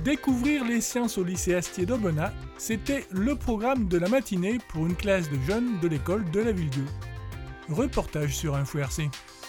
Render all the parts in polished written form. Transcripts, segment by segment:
Découvrir les sciences au lycée Astier d'Aubenas, c'était le programme de la matinée pour une classe de jeunes de l'école de la Ville-Dieu. Reportage sur Info RC.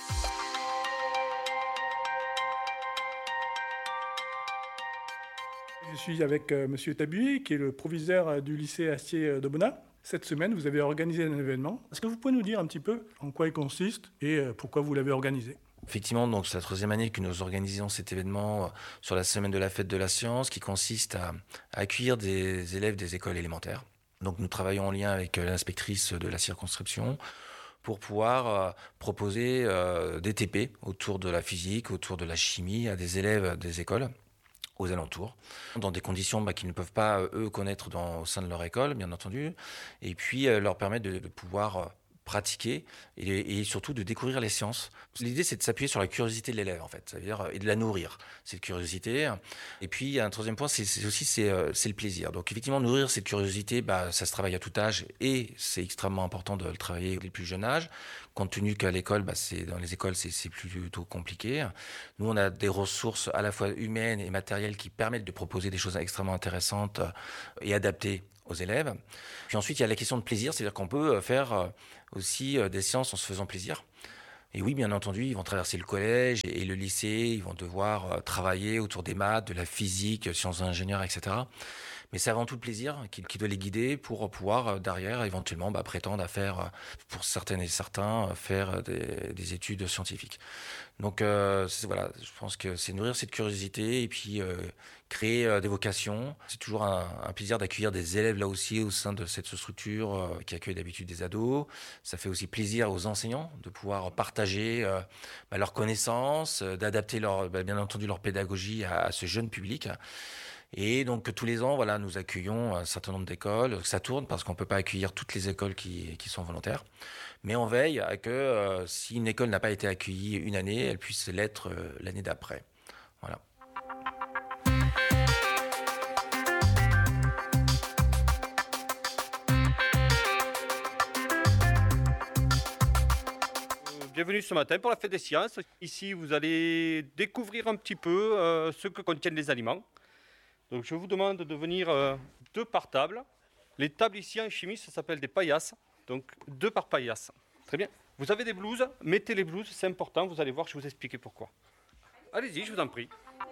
Je suis avec M. Tabuy, qui est le proviseur du lycée Astier d'Aubenas. Cette semaine, vous avez organisé un événement. Est-ce que vous pouvez nous dire un petit peu en quoi il consiste et pourquoi vous l'avez organisé ? Effectivement, donc c'est la troisième année que nous organisons cet événement sur la semaine de la fête de la science qui consiste à accueillir des élèves des écoles élémentaires. Donc nous travaillons en lien avec l'inspectrice de la circonscription pour pouvoir proposer des TP autour de la physique, autour de la chimie à des élèves des écoles aux alentours, dans des conditions qu'ils ne peuvent pas, eux, connaître au sein de leur école, bien entendu, et puis leur permettre de pouvoir pratiquer et surtout de découvrir les sciences. L'idée, c'est de s'appuyer sur la curiosité de l'élève, en fait, c'est-à-dire et de la nourrir, cette curiosité. Et puis, il y a un troisième point, c'est le plaisir. Donc, effectivement, nourrir cette curiosité, ça se travaille à tout âge et c'est extrêmement important de le travailler dès le plus jeune âge, compte tenu qu'à l'école, dans les écoles, c'est plutôt compliqué. Nous, on a des ressources à la fois humaines et matérielles qui permettent de proposer des choses extrêmement intéressantes et adaptées aux élèves. Puis ensuite, il y a la question de plaisir, c'est-à-dire qu'on peut faire aussi des sciences en se faisant plaisir. Et oui, bien entendu, ils vont traverser le collège et le lycée, ils vont devoir travailler autour des maths, de la physique, sciences ingénieurs, etc. Mais c'est avant tout le plaisir qui doit les guider pour pouvoir derrière éventuellement prétendre à faire, pour certaines et certains, faire des études scientifiques. Donc voilà, je pense que c'est nourrir cette curiosité et puis créer des vocations. C'est toujours un plaisir d'accueillir des élèves là aussi au sein de cette structure qui accueille d'habitude des ados. Ça fait aussi plaisir aux enseignants de pouvoir partager leurs connaissances, d'adapter bien entendu leur pédagogie à ce jeune public. Et donc tous les ans, voilà, nous accueillons un certain nombre d'écoles. Ça tourne parce qu'on peut pas accueillir toutes les écoles qui sont volontaires. Mais on veille à que si une école n'a pas été accueillie une année, elle puisse l'être l'année d'après. Voilà. Bienvenue ce matin pour la fête des sciences. Ici, vous allez découvrir un petit peu ce que contiennent les aliments. Donc je vous demande de venir 2 par table. Les tables ici en chimie, ça s'appelle des paillasses. Donc 2 par paillasse. Très bien. Vous avez des blouses, mettez les blouses, c'est important, vous allez voir, je vais vous expliquer pourquoi. Allez-y, je vous en prie.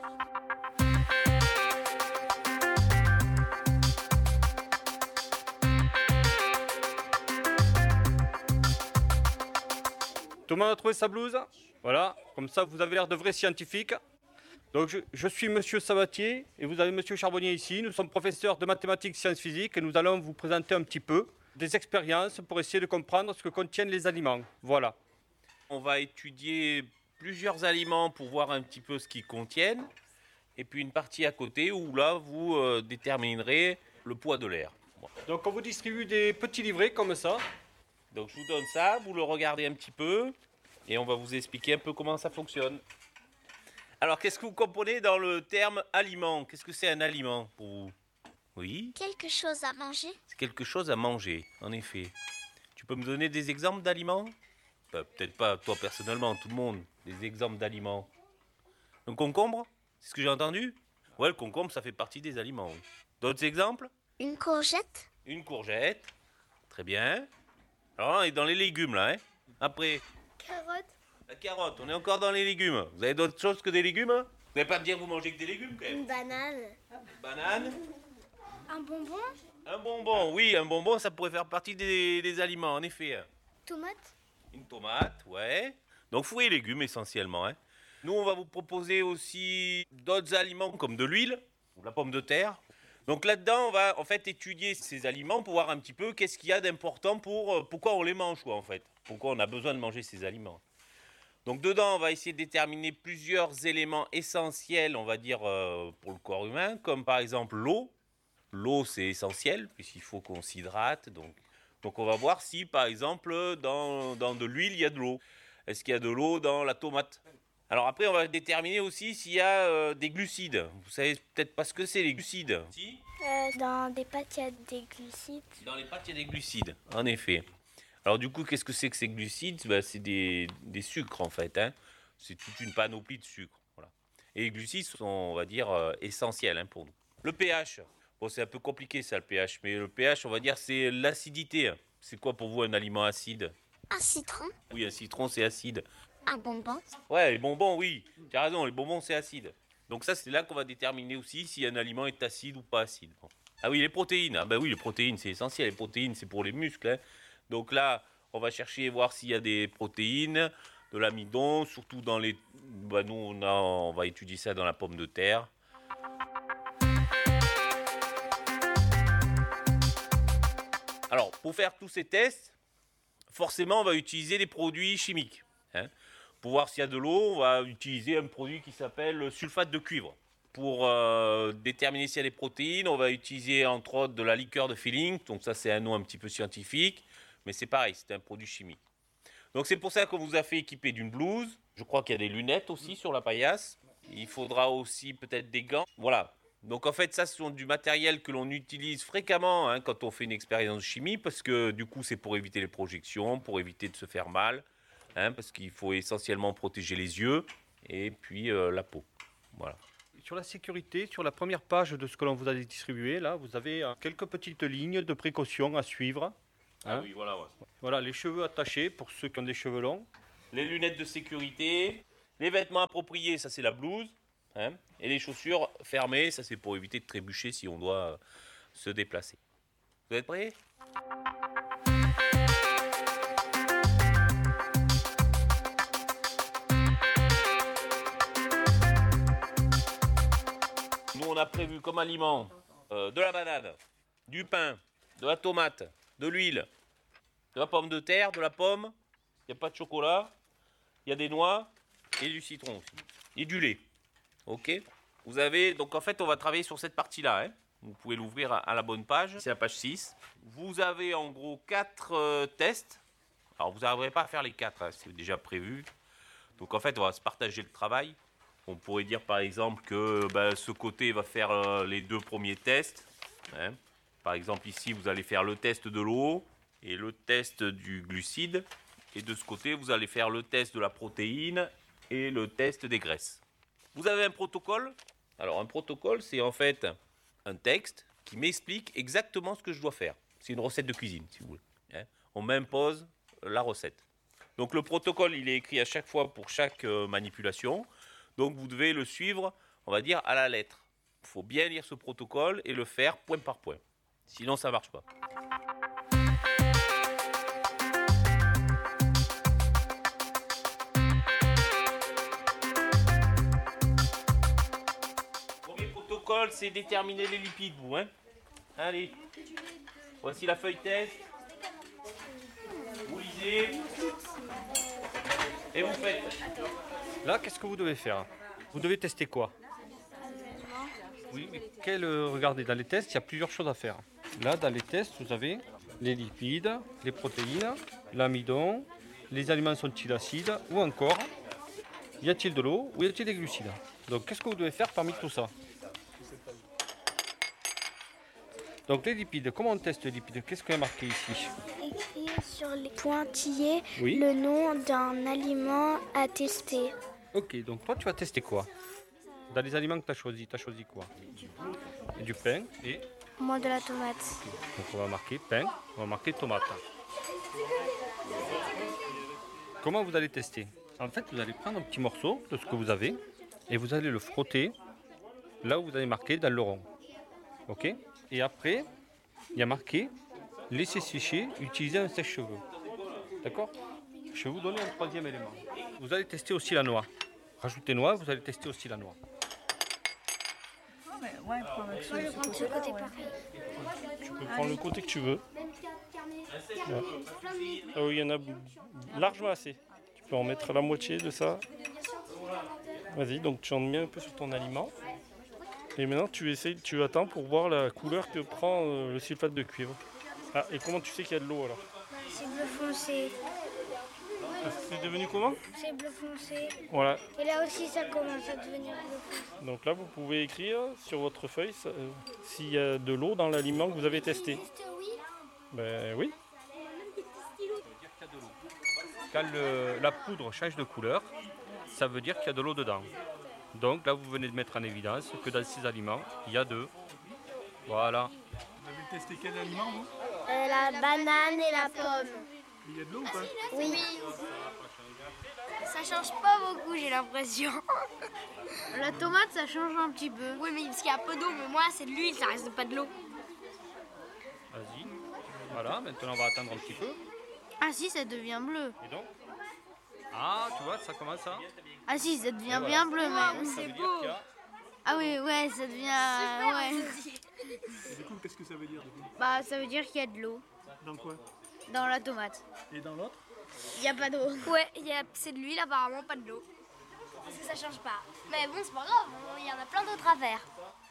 Tout le monde a trouvé sa blouse ? Voilà, comme ça vous avez l'air de vrais scientifiques. Donc je suis Monsieur Sabatier et vous avez Monsieur Charbonnier ici. Nous sommes professeurs de mathématiques, sciences physiques et nous allons vous présenter un petit peu des expériences pour essayer de comprendre ce que contiennent les aliments. Voilà. On va étudier plusieurs aliments pour voir un petit peu ce qu'ils contiennent. Et puis une partie à côté où là vous déterminerez le poids de l'air. Voilà. Donc on vous distribue des petits livrets comme ça. Donc je vous donne ça, vous le regardez un petit peu et on va vous expliquer un peu comment ça fonctionne. Alors, qu'est-ce que vous comprenez dans le terme aliment ? Qu'est-ce que c'est un aliment pour vous ? Oui ? Quelque chose à manger ? C'est quelque chose à manger, en effet. Tu peux me donner des exemples d'aliments ? Peut-être pas toi personnellement, tout le monde. Des exemples d'aliments. Un concombre ? C'est ce que j'ai entendu ? Ouais, le concombre, ça fait partie des aliments. Oui. D'autres exemples ? Une courgette ? Une courgette. Très bien. Alors, on est dans les légumes, là. Après ? Carotte ? La carotte, on est encore dans les légumes. Vous avez d'autres choses que des légumes ? Vous n'allez pas me dire que vous mangez que des légumes quand même. Une banane ? Banane ? Un bonbon ? Un bonbon, oui, un bonbon ça pourrait faire partie des aliments, en effet. Tomate ? Une tomate, ouais. Donc fruits et légumes essentiellement. Nous on va vous proposer aussi d'autres aliments comme de l'huile, ou la pomme de terre. Donc là-dedans on va en fait étudier ces aliments pour voir un petit peu qu'est-ce qu'il y a d'important pourquoi on les mange quoi en fait. Pourquoi on a besoin de manger ces aliments. Donc dedans, on va essayer de déterminer plusieurs éléments essentiels, on va dire, pour le corps humain, comme par exemple l'eau. L'eau, c'est essentiel, puisqu'il faut qu'on s'hydrate. Donc on va voir si, par exemple, dans de l'huile, il y a de l'eau. Est-ce qu'il y a de l'eau dans la tomate ? Alors après, on va déterminer aussi s'il y a des glucides. Vous savez peut-être pas ce que c'est, les glucides. Si ? Dans des pâtes, il y a des glucides. Dans les pâtes, il y a des glucides, en effet. Alors du coup, qu'est-ce que c'est que ces glucides ? C'est des sucres en fait. C'est toute une panoplie de sucres. Voilà. Et les glucides sont, on va dire, essentiels hein, pour nous. Le pH, bon, c'est un peu compliqué ça le pH, mais le pH, on va dire, c'est l'acidité. C'est quoi pour vous un aliment acide? Un citron. Oui, un citron, c'est acide. Un bonbon. Ouais, les bonbons, oui, tu as raison, les bonbons, c'est acide. Donc ça, c'est là qu'on va déterminer aussi si un aliment est acide ou pas acide. Ah oui, les protéines. Ah ben oui, les protéines, c'est essentiel. Les protéines, c'est pour les muscles. Hein. Donc là, on va chercher voir s'il y a des protéines, de l'amidon, surtout dans les... Ben nous, on va étudier ça dans la pomme de terre. Alors, pour faire tous ces tests, forcément, on va utiliser des produits chimiques. Hein. Pour voir s'il y a de l'eau, on va utiliser un produit qui s'appelle le sulfate de cuivre. Pour déterminer s'il y a des protéines, on va utiliser entre autres de la liqueur de Feeling. Donc ça, c'est un nom un petit peu scientifique, mais c'est pareil, c'est un produit chimique. Donc c'est pour ça qu'on vous a fait équiper d'une blouse. Je crois qu'il y a des lunettes aussi sur la paillasse. Il faudra aussi peut-être des gants. Voilà. Donc en fait, ça, ce sont du matériel que l'on utilise fréquemment hein, quand on fait une expérience de chimie, parce que du coup, c'est pour éviter les projections, pour éviter de se faire mal, hein, parce qu'il faut essentiellement protéger les yeux et puis la peau. Voilà. Sur la sécurité, sur la première page de ce que l'on vous a distribué, là, vous avez quelques petites lignes de précaution à suivre. Hein. Ah oui, voilà. Ouais. Voilà, les cheveux attachés pour ceux qui ont des cheveux longs. Les lunettes de sécurité, les vêtements appropriés, ça c'est la blouse. Hein, et les chaussures fermées, ça c'est pour éviter de trébucher si on doit se déplacer. Vous êtes prêts ? Nous on a prévu comme aliment de la banane, du pain, de la tomate, de l'huile, de la pomme de terre, de la pomme, il n'y a pas de chocolat, il y a des noix et du citron aussi, et du lait. Ok. Vous avez, donc en fait, on va travailler sur cette partie-là. Hein. Vous pouvez l'ouvrir à la bonne page. C'est la page 6. Vous avez en gros 4 tests. Alors, vous n'arriverez pas à faire les 4, hein, c'est déjà prévu. Donc en fait, on va se partager le travail. On pourrait dire par exemple que ce côté va faire les 2 premiers tests. Hein. Par exemple, ici, vous allez faire le test de l'eau et le test du glucide. Et de ce côté, vous allez faire le test de la protéine et le test des graisses. Vous avez un protocole. Alors un protocole, c'est en fait un texte qui m'explique exactement ce que je dois faire. C'est une recette de cuisine, si vous voulez. Hein. On m'impose la recette. Donc le protocole, il est écrit à chaque fois pour chaque manipulation. Donc vous devez le suivre, on va dire, à la lettre. Il faut bien lire ce protocole et le faire point par point. Sinon, ça ne marche pas. C'est déterminer les lipides, vous. Hein. Allez, voici la feuille test. Vous lisez. Et vous faites. Là, qu'est-ce que vous devez faire? Vous devez tester quoi? Oui, mais regardez, dans les tests, il y a plusieurs choses à faire. Là, dans les tests, vous avez les lipides, les protéines, l'amidon, les aliments sont-ils acides, ou encore, y a-t-il de l'eau, ou y a-t-il des glucides? Donc, qu'est-ce que vous devez faire parmi tout ça? Donc les lipides, comment on teste les lipides? Qu'est-ce qu'il y a marqué ici? Écrit sur les pointillés Oui. le nom d'un aliment à tester. Ok, donc toi tu vas tester quoi? Dans les aliments que tu as choisi quoi? Du pain et... Moi de la tomate. Donc on va marquer pain, on va marquer tomate. Comment vous allez tester? En fait, vous allez prendre un petit morceau de ce que vous avez et vous allez le frotter là où vous avez marqué dans le rond. Ok? Et après, il y a marqué « Laissez sécher, utilisez un sèche-cheveux ». D'accord? Je vais vous donner un troisième élément. Vous allez tester aussi la noix. Rajoutez noix, vous allez tester aussi la noix. Moi je prends ce côté pareil. Tu peux prendre le côté que tu veux. Ouais. Ah oui, il y en a largement assez. Tu peux en mettre la moitié de ça. Vas-y, donc tu en mets un peu sur ton aliment. Et maintenant, tu attends pour voir la couleur que prend le sulfate de cuivre. Ah, et comment tu sais qu'il y a de l'eau alors? C'est bleu foncé. C'est devenu comment? C'est bleu foncé. Voilà. Et là aussi ça commence à devenir bleu foncé. Donc là, vous pouvez écrire sur votre feuille s'il y a de l'eau dans l'aliment que vous avez testé. Ben oui. Quand la poudre change de couleur, ça veut dire qu'il y a de l'eau dedans. Donc là, vous venez de mettre en évidence que dans ces aliments, il y a de... Voilà. Vous avez testé quel aliment, vous? La banane et la pomme. Il y a de l'eau ou pas? Oui. Ça change pas beaucoup, j'ai l'impression. La tomate, ça change un petit peu. Oui, mais parce qu'il y a un peu d'eau, mais moi, c'est de l'huile, ça reste pas de l'eau. Vas-y. Voilà, maintenant on va attendre un petit peu. Ah si, ça devient bleu. Et donc? Ah, tu vois, ça commence à... Ah si, ça devient voilà. bien bleu même. Ça veut dire qu'il y a- Ah oui, ouais, ça devient... ouais. Et du coup, qu'est-ce que ça veut dire, du coup? Bah, ça veut dire qu'il y a de l'eau Dans quoi? dans la tomate. Et dans l'autre? Il n'y a pas d'eau. Ouais, c'est de l'huile, apparemment, pas de l'eau. Parce que ça change pas. Mais bon, c'est pas grave, il y en a plein d'autres à faire.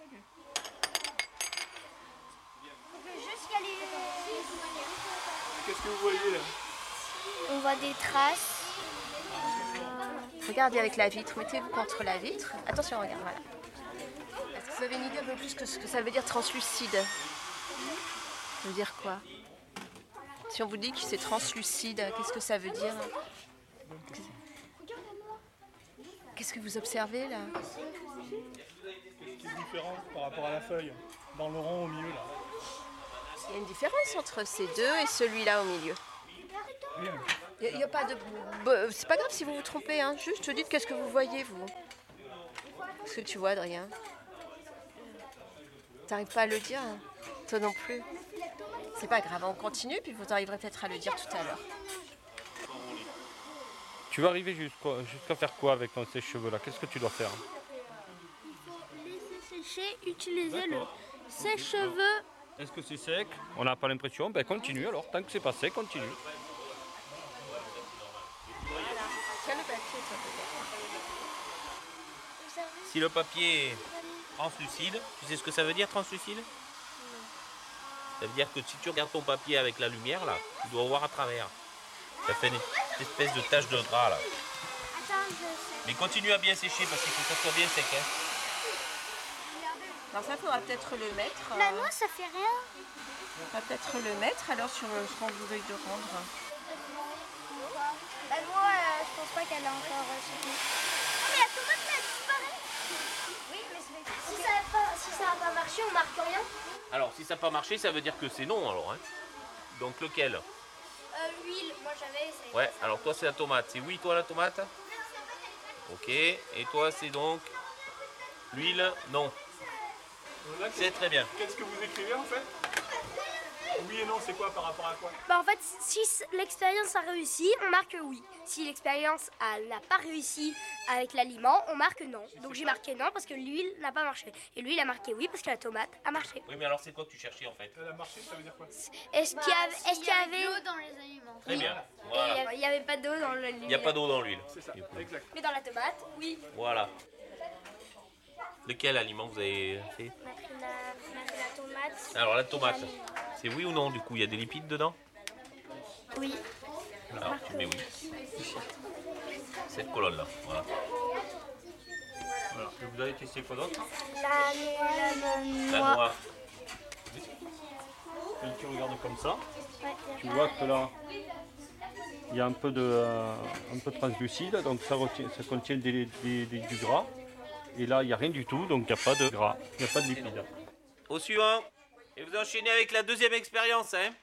Juste y aller. Qu'est-ce que vous voyez, là? On voit des traces. Regardez avec la vitre, mettez-vous contre la vitre. Attention, regarde, voilà. Est-ce que vous avez une idée un peu plus que ce que ça veut dire translucide? Ça veut dire quoi? Si on vous dit que c'est translucide, qu'est-ce que ça veut dire? Qu'est-ce que vous observez là? Qu'est-ce qui est différent par rapport à la feuille? Dans le rond au milieu, là. Il y a une différence entre ces deux et celui-là au milieu. Rien. Il n'y a pas de... C'est pas grave si vous vous trompez, hein. Juste dites qu'est-ce que vous voyez, vous. Qu'est-ce que tu vois, Adrien? T'arrives pas à le dire, hein? Toi non plus. C'est pas grave, on continue, puis vous arriverez peut-être à le dire tout à l'heure. Tu vas arriver jusqu'à faire quoi avec ton sèche-cheveux là? Qu'est-ce que tu dois faire? Il faut laisser sécher, utiliser le sèche-cheveux. Est-ce que c'est sec? On n'a pas l'impression. Ben continue alors. Tant que c'est pas sec, continue. Tiens le papier, toi, peut-être. Si le papier est translucide, tu sais ce que ça veut dire translucide? Ça veut dire que si tu regardes ton papier avec la lumière là, tu dois voir à travers. Ça fait une espèce de tache de drap là. Mais continue à bien sécher parce qu'il faut que ça soit bien sec. Hein. Alors ça, faudra peut-être le mettre. La noix, ça fait rien. On va peut-être le mettre alors sur ce qu'on vous veuille de rendre. La noix, je pense pas qu'elle a encore séché. Ah, mais la tomate, elle disparaît. Oui, mais si ça n'a pas marché, on marque rien. Alors si ça n'a pas marché, ça veut dire que c'est non alors. Hein. Donc lequel? L'huile, moi j'avais essayé. Ouais, alors toi c'est la tomate. C'est oui toi la tomate? Ok, et toi c'est donc l'huile? Non. C'est très bien. Qu'est-ce que vous écrivez, en fait? Oui et non, c'est quoi par rapport à quoi? Bah en fait, si l'expérience a réussi, on marque oui. Si l'expérience n'a pas réussi avec l'aliment, on marque non. Donc j'ai marqué non parce que l'huile n'a pas marché. Et l'huile a marqué oui parce que la tomate a marché. Oui mais alors c'est quoi que tu cherchais en fait? Elle a marché, ça veut dire quoi? Est-ce qu'il y avait... de l'eau dans les aliments. Très bien. Et Voilà. il n'y avait pas d'eau dans l'huile. Il n'y a pas d'eau dans l'huile. C'est ça, exact. Mais dans la tomate, oui. Voilà. De quel aliment vous avez fait? La tomate. Alors la tomate, c'est oui ou non du coup? Il y a des lipides dedans? Oui. Alors tu mets oui. Cette colonne là, voilà. Voilà. Et vous avez testé quoi d'autre? La noix. Et tu regardes comme ça. Tu vois que là, il y a un peu de translucide, donc ça contient du gras. Et là, il n'y a rien du tout, donc il n'y a pas de gras, il n'y a pas de lipides. Au suivant. Et vous enchaînez avec la deuxième expérience, hein?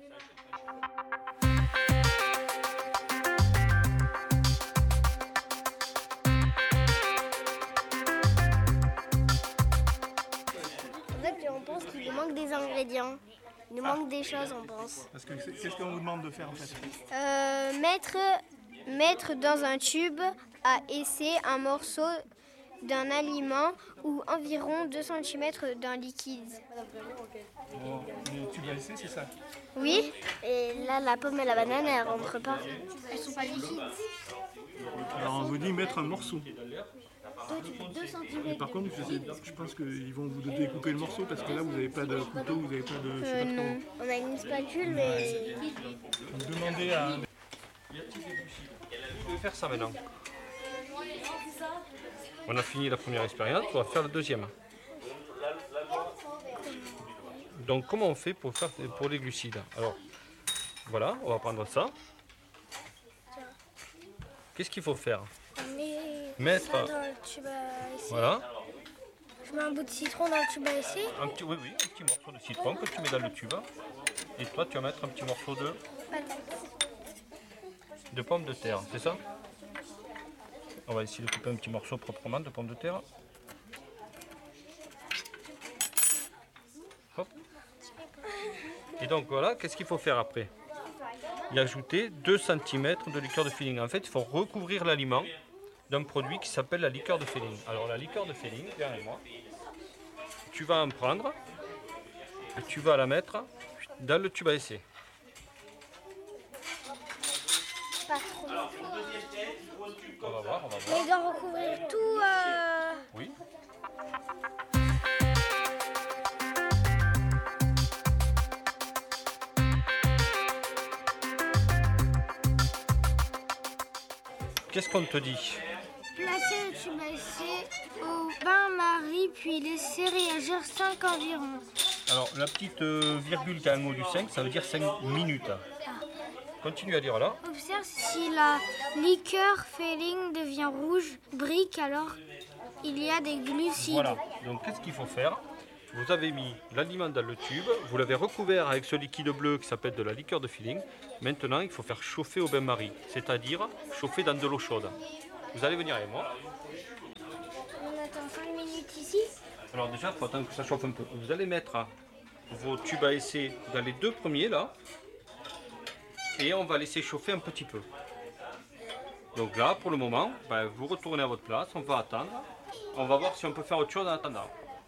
En fait, on pense qu'il nous manque des ingrédients. Il nous manque des choses, on pense. Parce que qu'est-ce qu'on vous demande de faire, en fait? Mettre dans un tube à essai un morceau d'un aliment ou environ 2 cm d'un liquide. Bon, mais tu vas essayer, c'est ça? Oui. Et là, la pomme et la banane, elles rentrent pas. Elles sont pas liquides. Alors on vous dit mettre un morceau. 2 cm. Et par contre, je pense qu'ils vont vous découper le morceau parce que là, vous n'avez pas de couteau, vous n'avez pas de... je sais pas trop. Non. On a une spatule, mais... Donc, demandez à... Je vais faire ça maintenant. On a fini la première expérience, on va faire la deuxième. Donc comment on fait pour les glucides? Alors voilà, on va prendre ça. Qu'est-ce qu'il faut faire? mettre... Ça dans le tube à essai. Voilà. Je mets un bout de citron dans le tube à essai. Oui, un petit morceau de citron que tu mets dans le tube. Et toi, tu vas mettre un petit morceau de pomme de terre, c'est ça? On va essayer de couper un petit morceau proprement de pomme de terre. Hop. Et donc voilà, qu'est-ce qu'il faut faire après? Y ajouter 2 cm de liqueur de filling. En fait, il faut recouvrir l'aliment d'un produit qui s'appelle la liqueur de filling. Alors la liqueur de filling, viens avec moi. Tu vas en prendre et tu vas la mettre dans le tube à essai. Pas trop. On va voir, on va voir. Mais il doit recouvrir tout. Oui. Qu'est-ce qu'on te dit? Placer le tube à essai au bain-marie, puis laisser réagir 5 environ. Alors la petite virgule qui a un mot du 5, ça veut dire 5 minutes. Continue à dire là. Observe si la liqueur filling devient rouge, brique, alors il y a des glucides. Voilà, donc qu'est-ce qu'il faut faire? Vous avez mis l'aliment dans le tube, vous l'avez recouvert avec ce liquide bleu qui s'appelle de la liqueur de filling. Maintenant, il faut faire chauffer au bain-marie, c'est-à-dire chauffer dans de l'eau chaude. Vous allez venir avec moi. On attend 5 minutes ici. Alors déjà, il faut attendre que ça chauffe un peu. Vous allez mettre vos tubes à essai dans les 2 premiers là. Et on va laisser chauffer un petit peu. Donc là, pour le moment, vous retournez à votre place, on va attendre. On va voir si on peut faire autre chose en attendant.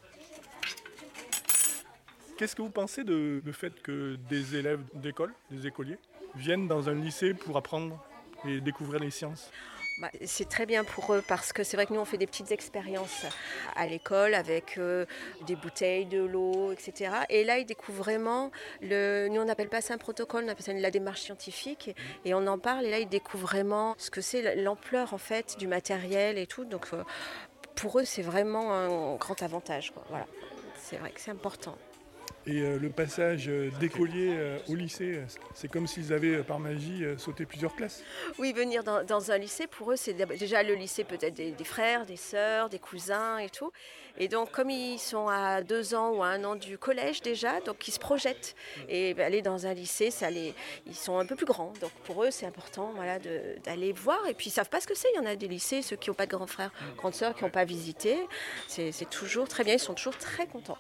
Qu'est-ce que vous pensez de le fait que des élèves d'école, des écoliers, viennent dans un lycée pour apprendre et découvrir les sciences? C'est très bien pour eux parce que c'est vrai que nous on fait des petites expériences à l'école avec des bouteilles, de l'eau, etc. Et là ils découvrent vraiment, nous on n'appelle pas ça un protocole, on appelle ça la démarche scientifique et on en parle et là ils découvrent vraiment ce que c'est l'ampleur en fait du matériel et tout. Donc pour eux c'est vraiment un grand avantage, quoi. Voilà. C'est vrai que c'est important. Et le passage d'écolier au lycée, c'est comme s'ils avaient par magie sauté plusieurs classes. Oui, venir dans un lycée, pour eux, c'est déjà le lycée peut-être des frères, des sœurs, des cousins et tout. Et donc, comme ils sont à 2 ans ou à 1 an du collège déjà, donc ils se projettent. Et aller dans un lycée, ils sont un peu plus grands. Donc pour eux, c'est important voilà, d'aller voir. Et puis, ils ne savent pas ce que c'est. Il y en a des lycées, ceux qui n'ont pas de grands frères, grandes sœurs, qui n'ont pas visité. C'est toujours très bien, ils sont toujours très contents.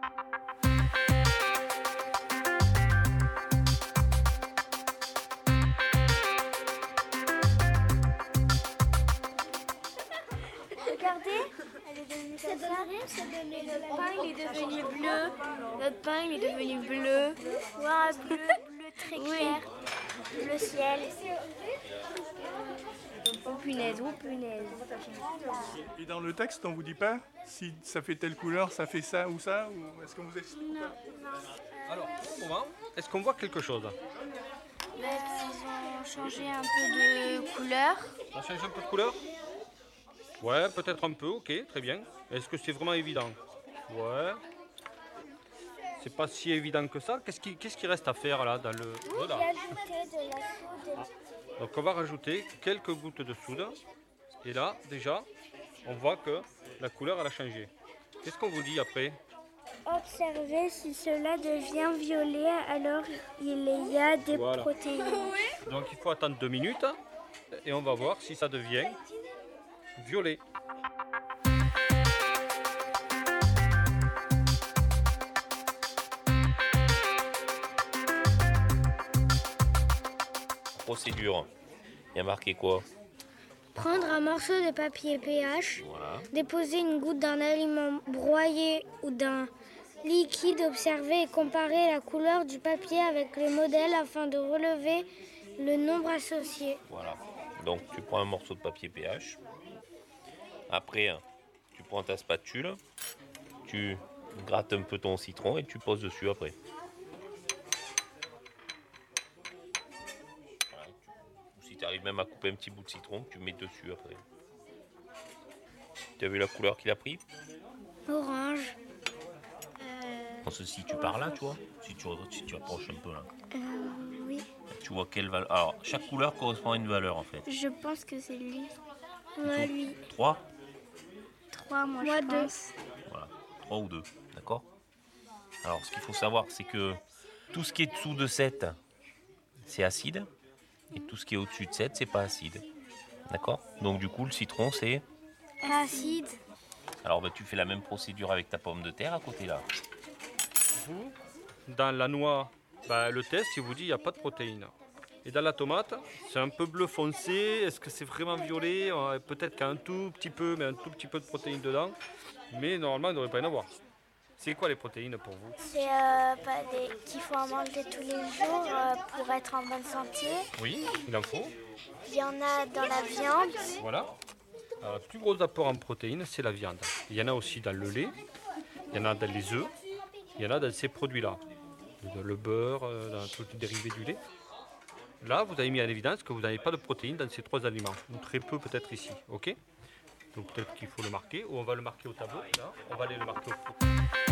Le pain il est devenu bleu. Notre pain il est devenu bleu. Voir un bleu très clair. Le ciel. Oh punaise, oh punaise. Et dans le texte, on ne vous dit pas si ça fait telle couleur, ça fait ça ou ça, ou est-ce qu'on vous explique? Non. Alors, pour le moment, est-ce qu'on voit quelque chose? Ils ont changé un peu de couleur. On change un peu de couleur? Ouais, peut-être un peu, ok, très bien. Est-ce que c'est vraiment évident? Ouais. C'est pas si évident que ça. Qu'est-ce qui reste à faire là dans le... Voilà. Donc on va rajouter quelques gouttes de soude. Et là, déjà, on voit que la couleur elle a changé. Qu'est-ce qu'on vous dit après? Observez si cela devient violet, alors il y a des protéines. Donc il faut attendre 2 minutes et on va voir si ça devient violet. Procédure. Il y a marqué quoi? Prendre un morceau de papier pH, Voilà. déposer une goutte d'un aliment broyé ou d'un liquide, observer et comparer la couleur du papier avec le modèle afin de relever le nombre associé. Voilà. Donc tu prends un morceau de papier pH. Après, tu prends ta spatule, tu grattes un peu ton citron et tu poses dessus après. Voilà. Si tu arrives même à couper un petit bout de citron, tu mets dessus après. Tu as vu la couleur qu'il a pris? Orange. Parce que si tu pars là, tu vois, si tu approches un peu là, Oui. tu vois quelle valeur. Alors, chaque couleur correspond à une valeur en fait. Je pense que c'est lui. Ouais, lui. 3 3, moi je pense. Voilà, 3 ou 2, d'accord? Alors, ce qu'il faut savoir, c'est que tout ce qui est dessous de 7, c'est acide. Et tout ce qui est au-dessus de 7, c'est pas acide. D'accord? Donc, du coup, le citron, c'est... Acide. Alors, tu fais la même procédure avec ta pomme de terre à côté, là. Vous, dans la noix, le test, il vous dit qu'il n'y a pas de protéines. Et dans la tomate, c'est un peu bleu foncé. Est-ce que c'est vraiment violet? Peut-être qu'il y a un tout petit peu, mais un tout petit peu de protéines dedans. Mais normalement, il ne devrait pas y en avoir. C'est quoi les protéines pour vous? C'est qu'il faut en manger tous les jours pour être en bonne santé. Oui, il en faut. Il y en a dans la viande. Voilà. Alors, le plus gros apport en protéines, c'est la viande. Il y en a aussi dans le lait, il y en a dans les œufs, il y en a dans ces produits-là. Le beurre, dans tous les dérivés du lait. Là, vous avez mis en évidence que vous n'avez pas de protéines dans ces 3 aliments. Ou très peu peut-être ici. Ok? Donc peut-être qu'il faut le marquer, ou on va le marquer au tableau. Là, on va aller le marquer au tableau.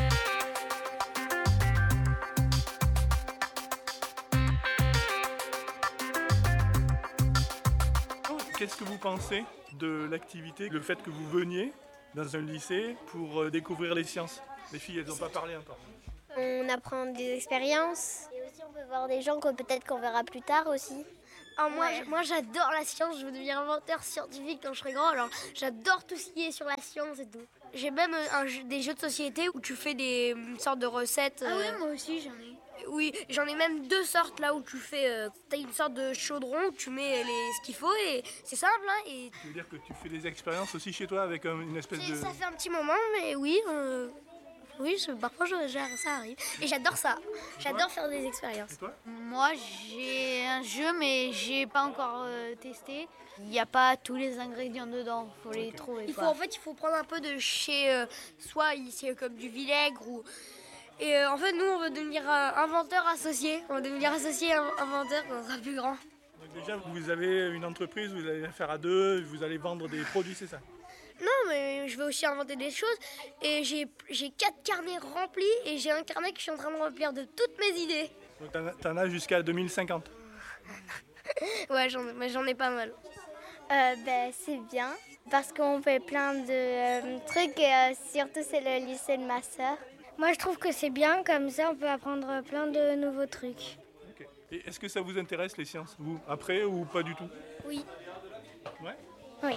Qu'est-ce que vous pensez de l'activité, le fait que vous veniez dans un lycée pour découvrir les sciences? Les filles, elles n'ont pas parlé encore. On apprend des expériences. Et aussi, on peut voir des gens que peut-être qu'on verra plus tard aussi. Alors moi j'adore la science, je veux devenir inventeur scientifique quand je serai grand, alors j'adore tout ce qui est sur la science et tout. J'ai même des jeux de société où tu fais une sorte de recettes. Ah oui, moi aussi j'en ai. Oui, j'en ai même 2 sortes là où tu fais, t'as une sorte de chaudron où tu mets ce qu'il faut et c'est simple. Hein, et Tu veux dire que tu fais des expériences aussi chez toi avec une espèce de... Ça fait un petit moment, mais oui. Oui, parfois ça arrive. Et j'adore ça. J'adore faire des expériences. Et toi? Moi, j'ai un jeu, mais j'ai pas encore testé. Il n'y a pas tous les ingrédients dedans, faut les trouver. Il faut prendre un peu de chez soit ici comme du vinaigre ou. Et en fait, nous, on veut devenir inventeur associé. On va devenir associé inventeur quand on sera plus grand. Donc déjà, vous avez une entreprise, vous allez la faire à 2, vous allez vendre des produits, c'est ça? Non, mais je vais aussi inventer des choses. Et j'ai 4 carnets remplis et j'ai un carnet que je suis en train de remplir de toutes mes idées. Donc t'en as jusqu'à 2050. Ouais, j'en ai pas mal. C'est bien parce qu'on fait plein de trucs et surtout c'est le lycée de ma sœur. Moi je trouve que c'est bien, comme ça on peut apprendre plein de nouveaux trucs. Okay. Et est-ce que ça vous intéresse les sciences, vous, après ou pas du tout? Oui. Ouais? Oui.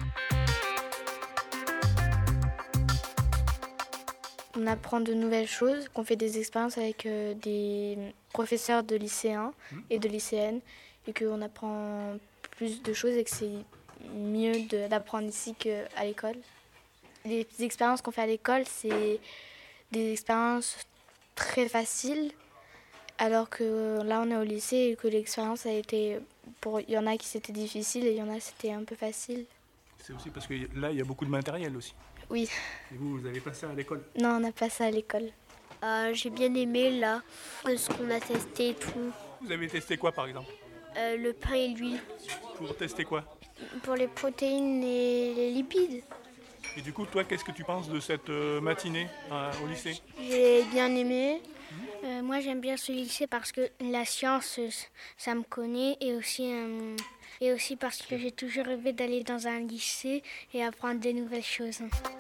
On apprend de nouvelles choses, qu'on fait des expériences avec des professeurs de lycéens et de lycéennes et qu'on apprend plus de choses et que c'est mieux d'apprendre ici qu'à l'école. Les expériences qu'on fait à l'école, c'est des expériences très faciles alors que là on est au lycée et que l'expérience a été... Il y en a qui c'était difficile et il y en a c'était un peu facile. C'est aussi parce que là il y a beaucoup de matériel aussi. Oui. Et vous avez pas ça à l'école? Non, on n'a pas ça à l'école. J'ai bien aimé là, ce qu'on a testé et tout. Vous avez testé quoi par exemple? Le pain et l'huile. Pour tester quoi? Pour les protéines et les lipides. Et du coup, toi, qu'est-ce que tu penses de cette matinée au lycée? J'ai bien aimé. Moi, j'aime bien ce lycée parce que la science, ça me connaît et aussi parce que j'ai toujours rêvé d'aller dans un lycée et apprendre des nouvelles choses.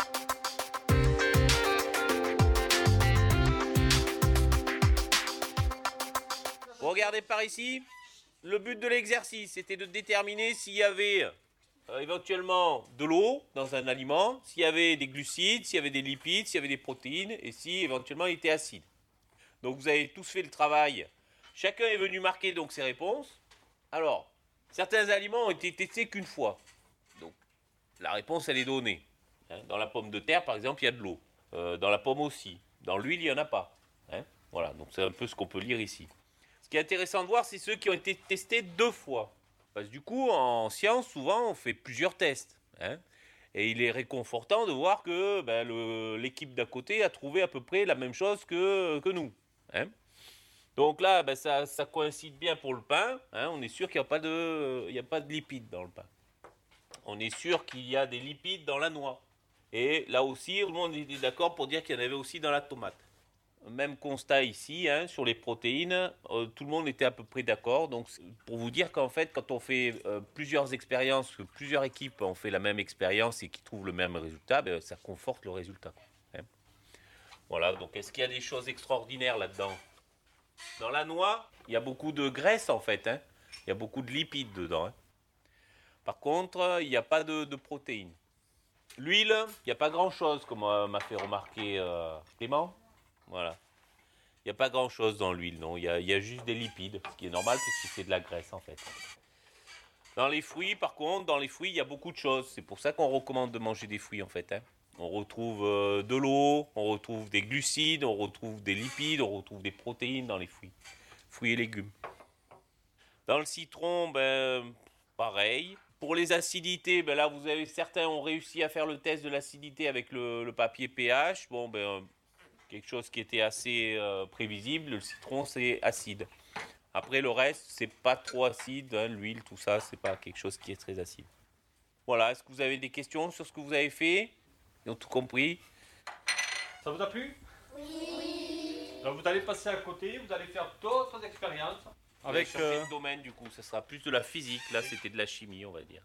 Vous regardez par ici, le but de l'exercice, c'était de déterminer s'il y avait éventuellement de l'eau dans un aliment, s'il y avait des glucides, s'il y avait des lipides, s'il y avait des protéines et si éventuellement il était acide. Donc vous avez tous fait le travail. Chacun est venu marquer donc ses réponses. Alors, certains aliments ont été testés qu'une fois. Donc, la réponse, elle est donnée. Dans la pomme de terre, par exemple, il y a de l'eau. Dans la pomme aussi. Dans l'huile, il n'y en a pas. Voilà, donc c'est un peu ce qu'on peut lire ici. Ce qui est intéressant de voir, c'est ceux qui ont été testés 2 fois. Parce que du coup, en science, souvent, on fait plusieurs tests. Et il est réconfortant de voir que l'équipe d'à côté a trouvé à peu près la même chose que nous. Donc là, ça coïncide bien pour le pain. On est sûr qu'il n'y a pas de lipides dans le pain. On est sûr qu'il y a des lipides dans la noix. Et là aussi, tout le monde est d'accord pour dire qu'il y en avait aussi dans la tomate. Même constat ici, hein, sur les protéines, tout le monde était à peu près d'accord. Donc, pour vous dire qu'en fait, quand on fait plusieurs expériences, que plusieurs équipes ont fait la même expérience et qui trouvent le même résultat, ça conforte le résultat. Hein. Voilà, donc est-ce qu'il y a des choses extraordinaires là-dedans ? Dans la noix, il y a beaucoup de graisse en fait. Hein. Il y a beaucoup de lipides dedans. Hein. Par contre, il n'y a pas de protéines. L'huile, il n'y a pas grand-chose, comme m'a fait remarquer Clément. Voilà. Il n'y a pas grand-chose dans l'huile, non. Il y a juste des lipides, ce qui est normal puisque c'est de la graisse en fait. Dans les fruits, par contre, il y a beaucoup de choses. C'est pour ça qu'on recommande de manger des fruits en fait. Hein. On retrouve de l'eau, on retrouve des glucides, on retrouve des lipides, on retrouve des protéines dans les fruits. Fruits et légumes. Dans le citron, pareil. Pour les acidités, là, certains ont réussi à faire le test de l'acidité avec le papier pH. Quelque chose qui était assez prévisible. Le citron, c'est acide. Après, le reste, c'est pas trop acide. Hein, l'huile, tout ça, c'est pas quelque chose qui est très acide. Voilà. Est-ce que vous avez des questions sur ce que vous avez fait ? Ils ont tout compris ? Ça vous a plu ? Oui. Alors, vous allez passer à côté. Vous allez faire d'autres expériences. Avec sur quel domaine, du coup ? Ça sera plus de la physique. Là, c'était de la chimie, on va dire.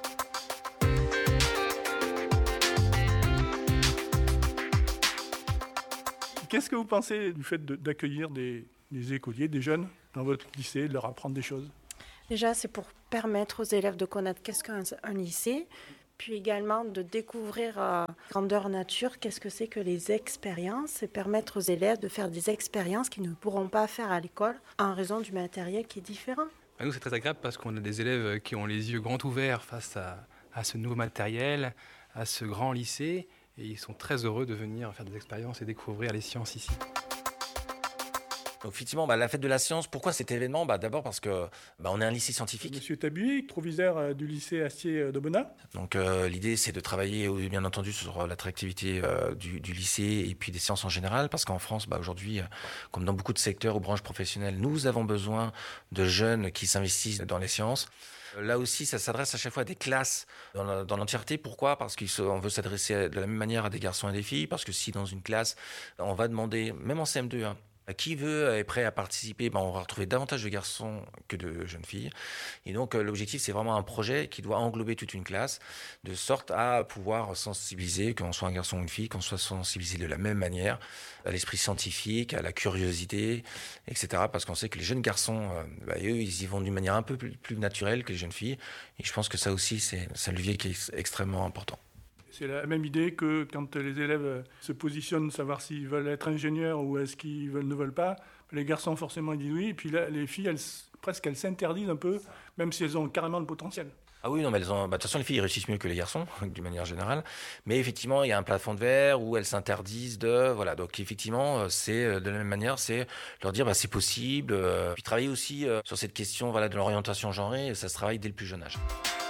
Qu'est-ce que vous pensez du fait d'accueillir des écoliers, des jeunes dans votre lycée, de leur apprendre des choses ? Déjà, c'est pour permettre aux élèves de connaître qu'est-ce qu'un lycée, puis également de découvrir grandeur nature, qu'est-ce que c'est que les expériences, et permettre aux élèves de faire des expériences qu'ils ne pourront pas faire à l'école en raison du matériel qui est différent. Nous, c'est très agréable parce qu'on a des élèves qui ont les yeux grands ouverts face à ce nouveau matériel, à ce grand lycée, et ils sont très heureux de venir faire des expériences et découvrir les sciences ici. Donc effectivement, la fête de la science, pourquoi cet événement ? D'abord parce que on est un lycée scientifique. Monsieur Tabuet, proviseur du lycée Astier d'Aubenas. Donc l'idée, c'est de travailler bien entendu sur l'attractivité du lycée et puis des sciences en général, parce qu'en France, aujourd'hui, comme dans beaucoup de secteurs ou branches professionnelles, nous avons besoin de jeunes qui s'investissent dans les sciences. Là aussi, ça s'adresse à chaque fois à des classes dans l'entièreté. Pourquoi ? Parce qu'on veut s'adresser de la même manière à des garçons et des filles, parce que si dans une classe, on va demander, même en CM2, qui est prêt à participer, on va retrouver davantage de garçons que de jeunes filles. Et donc, l'objectif, c'est vraiment un projet qui doit englober toute une classe, de sorte à pouvoir sensibiliser, qu'on soit un garçon ou une fille, qu'on soit sensibilisé de la même manière à l'esprit scientifique, à la curiosité, etc. Parce qu'on sait que les jeunes garçons, eux, ils y vont d'une manière un peu plus naturelle que les jeunes filles. Et je pense que ça aussi, c'est un levier qui est extrêmement important. C'est la même idée que quand les élèves se positionnent, savoir s'ils veulent être ingénieurs ou est-ce qu'ils ne veulent pas. Les garçons, forcément, ils disent oui. Et puis là, les filles, elles s'interdisent un peu, même si elles ont carrément le potentiel. Ah oui, non, mais de toute façon, les filles réussissent mieux que les garçons, d'une manière générale. Mais effectivement, il y a un plafond de verre où elles s'interdisent de... Voilà, donc effectivement, c'est de la même manière, c'est leur dire c'est possible. Puis travailler aussi sur cette question de l'orientation genrée, ça se travaille dès le plus jeune âge.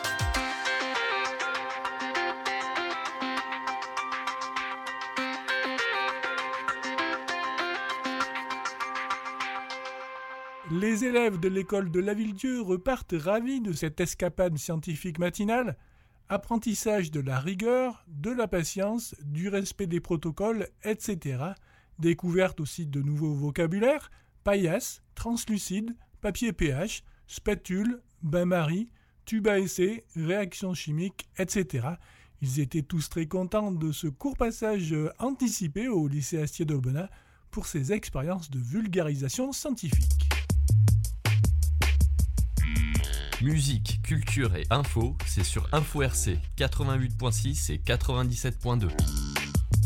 Les élèves de l'école de Lavilledieu repartent ravis de cette escapade scientifique matinale. Apprentissage de la rigueur, de la patience, du respect des protocoles, etc. Découverte aussi de nouveaux vocabulaires, paillasse, translucide, papier pH, spatule, bain-marie, tube à essai, réaction chimique, etc. Ils étaient tous très contents de ce court passage anticipé au lycée Astier d'Aubenas pour ces expériences de vulgarisation scientifique. Musique, culture et info, c'est sur Info RC 88.6 et 97.2.